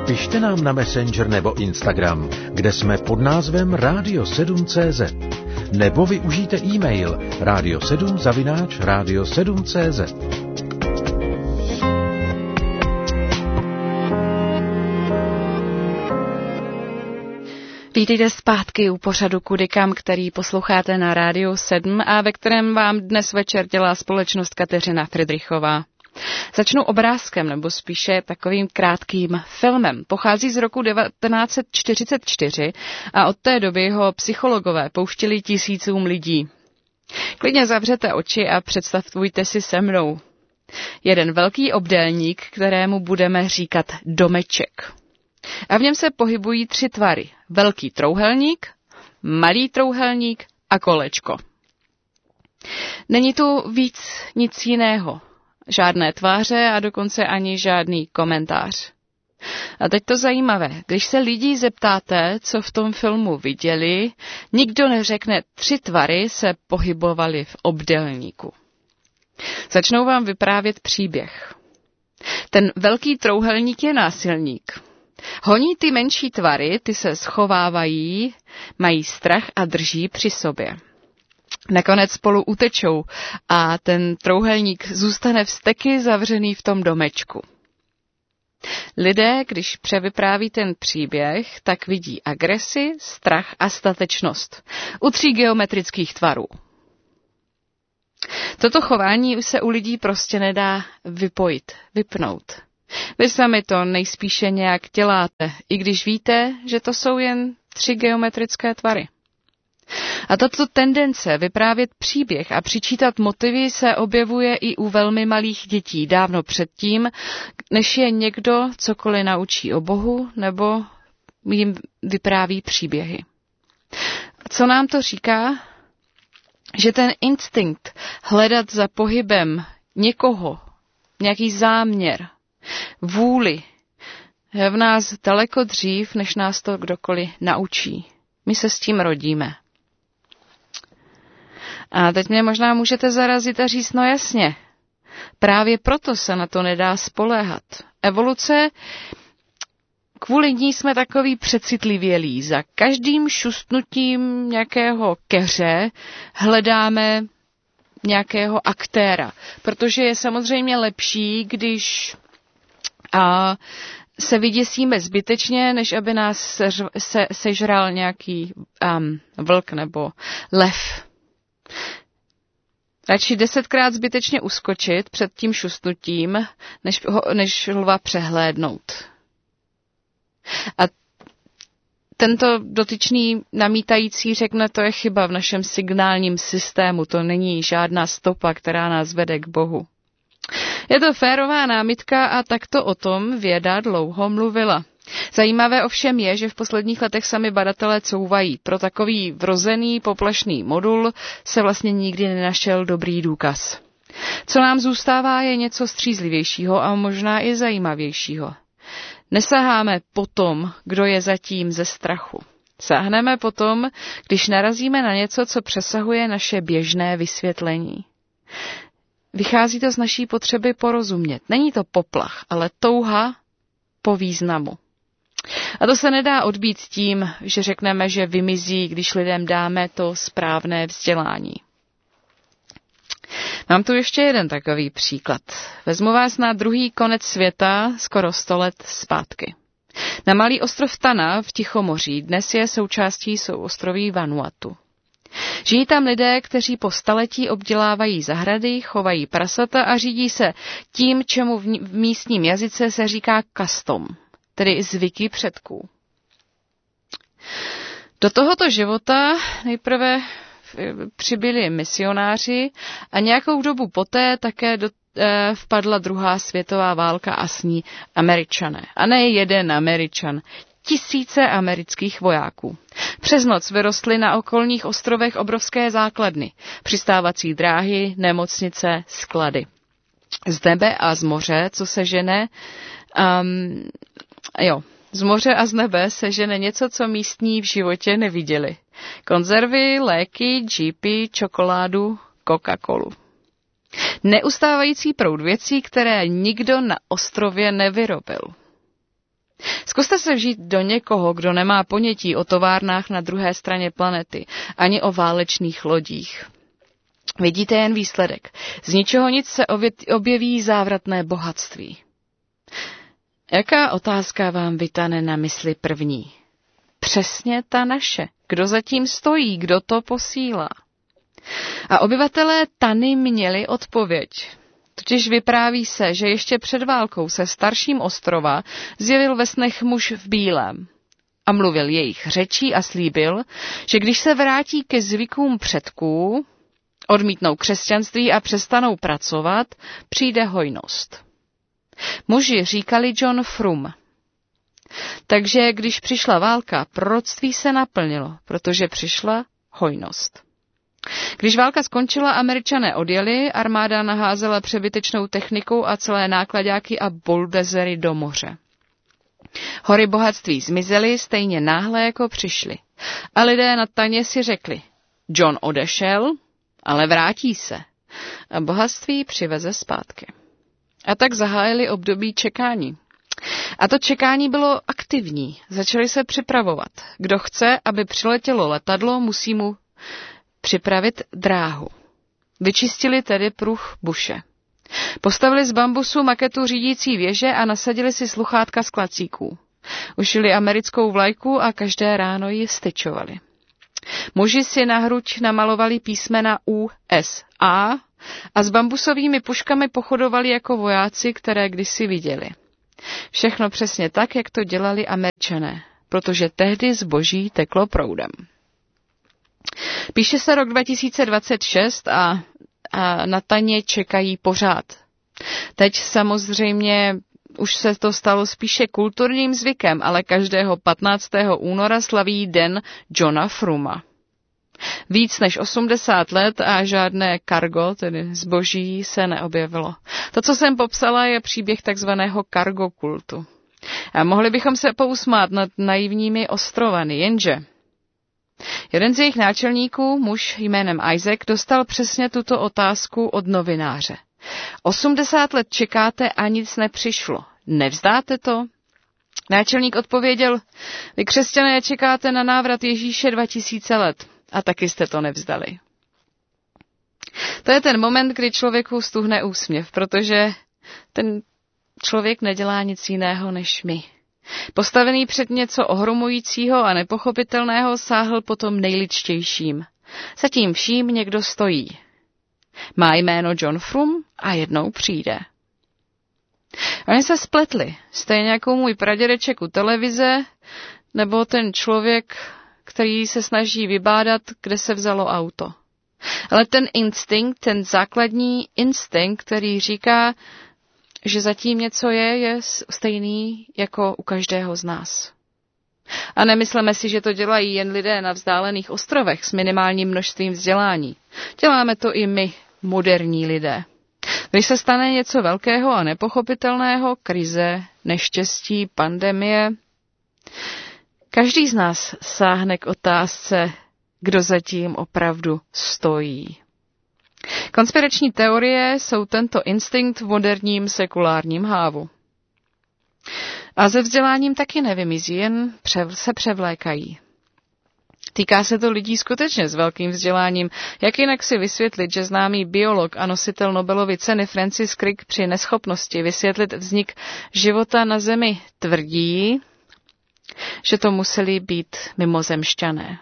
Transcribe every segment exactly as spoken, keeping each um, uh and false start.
Pište nám na Messenger nebo Instagram, kde jsme pod názvem rádio sedm tečka cé zet. Nebo využijte e-mail rádio sedm zavináč rádio sedm tečka cé zet. Vítejte zpátky u pořadu Kudykam, který posloucháte na Rádiu sedm a ve kterém vám dnes večer dělá společnost Kateřina Fridrichová. Začnu obrázkem, nebo spíše takovým krátkým filmem. Pochází z roku devatenáct set čtyřicet čtyři a od té doby ho psychologové pouštěli tisícům lidí. Klidně zavřete oči a představujte si se mnou. Jeden velký obdélník, kterému budeme říkat domeček. A v něm se pohybují tři tvary. Velký trouhelník, malý trouhelník a kolečko. Není tu víc nic jiného. Žádné tváře a dokonce ani žádný komentář. A teď to zajímavé. Když se lidí zeptáte, co v tom filmu viděli, nikdo neřekne, tři tvary se pohybovaly v obdélníku. Začnou vám vyprávět příběh. Ten velký trouhelník je násilník. Honí ty menší tvary, ty se schovávají, mají strach a drží při sobě. Nakonec spolu utečou a ten trouhelník zůstane vzteky zavřený v tom domečku. Lidé, když převypráví ten příběh, tak vidí agresi, strach a statečnost u tří geometrických tvarů. Toto chování se u lidí prostě nedá vypojit, vypnout. Vy sami to nejspíše nějak děláte, i když víte, že to jsou jen tři geometrické tvary. A tato tendence vyprávět příběh a přičítat motivy se objevuje i u velmi malých dětí dávno předtím, než je někdo cokoliv naučí o Bohu nebo jim vypráví příběhy. A co nám to říká? Že ten instinkt hledat za pohybem někoho, nějaký záměr, vůli, je v nás daleko dřív, než nás to kdokoliv naučí. My se s tím rodíme. A teď mě možná můžete zarazit a říct, no jasně, právě proto se na to nedá spoléhat. Evoluce, kvůli ní jsme takový přecitlivělí. Za každým šustnutím nějakého keře hledáme nějakého aktéra, protože je samozřejmě lepší, když a se vyděsíme zbytečně, než aby nás seř, se, sežral nějaký um, vlk nebo lev. Radši desetkrát zbytečně uskočit před tím šustnutím, než, ho, než lva přehlédnout. A tento dotyčný namítající řekne, to je chyba v našem signálním systému, to není žádná stopa, která nás vede k Bohu. Je to férová námitka a takto o tom věda dlouho mluvila. Zajímavé ovšem je, že v posledních letech sami badatelé couvají. Pro takový vrozený poplašný modul se vlastně nikdy nenašel dobrý důkaz. Co nám zůstává, je něco střízlivějšího a možná i zajímavějšího. Nesaháme po tom, kdo je zatím ze strachu. Sáhneme potom, když narazíme na něco, co přesahuje naše běžné vysvětlení. Vychází to z naší potřeby porozumět. Není to poplach, ale touha po významu. A to se nedá odbít tím, že řekneme, že vymizí, když lidem dáme to správné vzdělání. Mám tu ještě jeden takový příklad. Vezmu vás na druhý konec světa, skoro sto let zpátky. Na malý ostrov Tana v Tichomoří dnes je součástí souostroví Vanuatu. Žijí tam lidé, kteří po staletí obdělávají zahrady, chovají prasata a řídí se tím, čemu v místním jazyce se říká custom, tedy zvyky předků. Do tohoto života nejprve přibyli misionáři a nějakou dobu poté také do, eh, vpadla druhá světová válka a s ní Američané. A ne jeden Američan, tisíce amerických vojáků. Přes noc vyrostly na okolních ostrovech obrovské základny, přistávací dráhy, nemocnice, sklady. Z nebe a z moře, co se žene, um, jo, z moře a z nebe se žene něco, co místní v životě neviděli. Konzervy, léky, džípy, čokoládu, Coca-Colu. Neustávající proud věcí, které nikdo na ostrově nevyrobil. Zkuste se vžít do někoho, kdo nemá ponětí o továrnách na druhé straně planety, ani o válečných lodích. Vidíte jen výsledek. Z ničeho nic se objeví závratné bohatství. Jaká otázka vám vytane na mysli první? Přesně ta naše. Kdo zatím stojí, kdo to posílá? A obyvatelé Tany měli odpověď. Totiž vypráví se, že ještě před válkou se starším ostrova zjevil ve snech muž v bílém a mluvil jejich řečí a slíbil, že když se vrátí ke zvykům předků, odmítnou křesťanství a přestanou pracovat, přijde hojnost. Muži říkali John Frum. Takže když přišla válka, proroctví se naplnilo, protože přišla hojnost. Když válka skončila, Američané odjeli, armáda naházela přebytečnou technikou a celé nákladáky a buldozery do moře. Hory bohatství zmizely stejně náhle, jako přišly. A lidé na Taně si řekli, John odešel, ale vrátí se. A bohatství přiveze zpátky. A tak zahájili období čekání. A to čekání bylo aktivní. Začali se připravovat. Kdo chce, aby přiletělo letadlo, musí mu připravit dráhu. Vyčistili tedy pruh Bushe. Postavili z bambusu maketu řídící věže a nasadili si sluchátka z klacíků. Ušili americkou vlajku a každé ráno ji styčovali. Muži si na hruď namalovali písmena U S A a s bambusovými puškami pochodovali jako vojáci, které kdysi viděli. Všechno přesně tak, jak to dělali Američané, protože tehdy zboží teklo proudem. Píše se rok dva tisíce dvacet šest a, a na Taně čekají pořád. Teď samozřejmě už se to stalo spíše kulturním zvykem, ale každého patnáctého února slaví den Johna Fruma. Víc než osmdesát let a žádné cargo, tedy zboží, se neobjevilo. To, co jsem popsala, je příběh takzvaného cargo kultu. A mohli bychom se pousmát nad naivními ostrovany, jenže jeden z jejich náčelníků, muž jménem Isaac, dostal přesně tuto otázku od novináře. osmdesát let čekáte a nic nepřišlo. Nevzdáte to? Náčelník odpověděl, vy křesťané čekáte na návrat Ježíše dva tisíce let a taky jste to nevzdali. To je ten moment, kdy člověku stuhne úsměv, protože ten člověk nedělá nic jiného než my. Postavený před něco ohromujícího a nepochopitelného sáhl potom nejličtějším. Za tím vším někdo stojí. Má jméno John Frum a jednou přijde. Oni se spletli, stejně jako můj pradědeček u televize, nebo ten člověk, který se snaží vybádat, kde se vzalo auto. Ale ten instinkt, ten základní instinkt, který říká, že zatím něco je, je stejný jako u každého z nás. A nemysleme si, že to dělají jen lidé na vzdálených ostrovech s minimálním množstvím vzdělání. Děláme to i my, moderní lidé. Když se stane něco velkého a nepochopitelného, krize, neštěstí, pandemie, každý z nás sáhne k otázce, kdo zatím opravdu stojí. Konspirační teorie jsou tento instinkt v moderním sekulárním hávu. A se vzděláním taky nevymizí, jen se převlékají. Týká se to lidí skutečně s velkým vzděláním. Jak jinak si vysvětlit, že známý biolog a nositel Nobelovy ceny Francis Crick při neschopnosti vysvětlit vznik života na Zemi tvrdí, že to museli být mimozemšťané.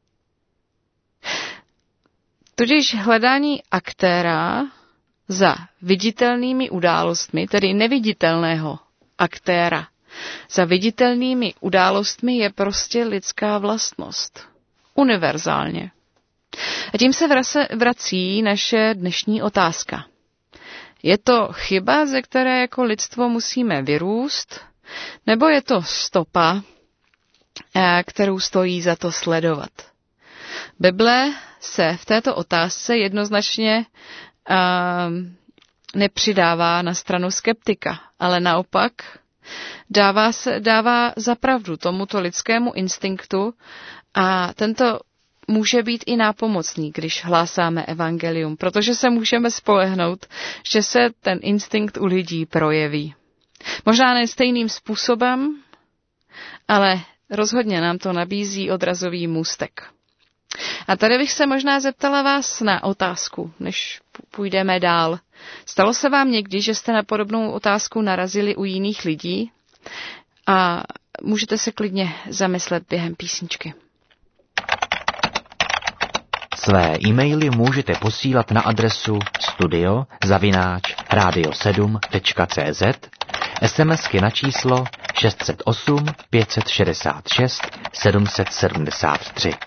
Tudíž hledání aktéra za viditelnými událostmi, tedy neviditelného aktéra, za viditelnými událostmi je prostě lidská vlastnost. Univerzálně. A tím se vrací naše dnešní otázka. Je to chyba, ze které jako lidstvo musíme vyrůst, nebo je to stopa, kterou stojí za to sledovat? Bible se v této otázce jednoznačně uh, nepřidává na stranu skeptika, ale naopak dává, se, dává zapravdu tomuto lidskému instinktu a tento může být i nápomocný, když hlásáme evangelium, protože se můžeme spolehnout, že se ten instinkt u lidí projeví. Možná ne stejným způsobem, ale rozhodně nám to nabízí odrazový můstek. A tady bych se možná zeptala vás na otázku, než půjdeme dál. Stalo se vám někdy, že jste na podobnou otázku narazili u jiných lidí? A můžete se klidně zamyslet během písničky. Své e-maily můžete posílat na adresu studio zavináč radio sedm tečka cé zet, SMSky na číslo šest set osm pět set šedesát šest sedm set sedmdesát tři.